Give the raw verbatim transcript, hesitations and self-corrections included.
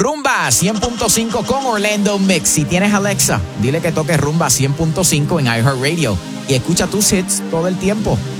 Rumba cien punto cinco con Orlando Mix. Si tienes Alexa, dile que toque Rumba cien punto cinco en iHeartRadio y escucha tus hits todo el tiempo.